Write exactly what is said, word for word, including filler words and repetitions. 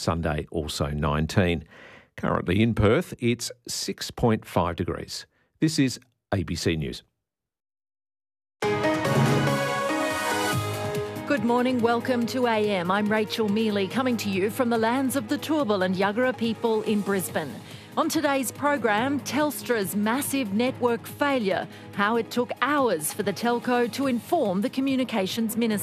Sunday also nineteen. Currently in Perth, it's six point five degrees. This is A B C News. Good morning, welcome to A M. I'm Rachel Mealy, coming to you from the lands of the Turrbal and Yagara people in Brisbane. On today's program, Telstra's massive network failure, how it took hours for the telco to inform the Communications Minister.